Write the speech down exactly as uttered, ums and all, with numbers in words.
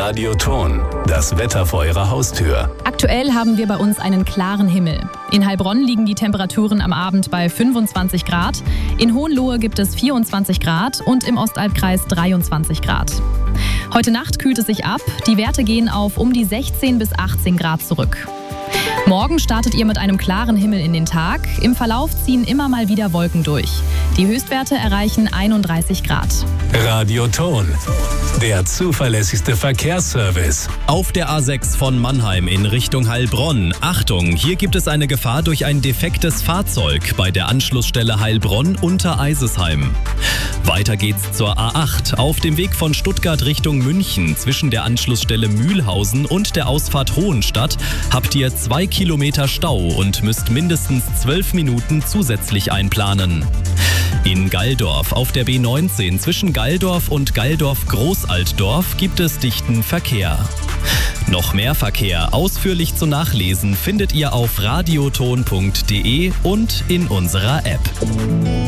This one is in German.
Radioton, das Wetter vor Ihrer Haustür. Aktuell haben wir bei uns einen klaren Himmel. In Heilbronn liegen die Temperaturen am Abend bei fünfundzwanzig Grad, in Hohenlohe gibt es vierundzwanzig Grad und im Ostalbkreis dreiundzwanzig Grad. Heute Nacht kühlt es sich ab, die Werte gehen auf um die sechzehn bis achtzehn Grad zurück. Morgen startet ihr mit einem klaren Himmel in den Tag. Im Verlauf ziehen immer mal wieder Wolken durch. Die Höchstwerte erreichen einunddreißig Grad. Radioton, der zuverlässigste Verkehrsservice. Auf der A sechs von Mannheim in Richtung Heilbronn. Achtung, hier gibt es eine Gefahr durch ein defektes Fahrzeug bei der Anschlussstelle Heilbronn unter Eisesheim. Weiter geht's zur A acht. Auf dem Weg von Stuttgart Richtung München zwischen der Anschlussstelle Mühlhausen und der Ausfahrt Hohenstadt habt ihr zwei Kilometer Stau und müsst mindestens zwölf Minuten zusätzlich einplanen. In Galldorf auf der B neunzehn zwischen Galldorf und Galldorf-Großaltdorf gibt es dichten Verkehr. Noch mehr Verkehr ausführlich zu nachlesen findet ihr auf radioton punkt de und in unserer App.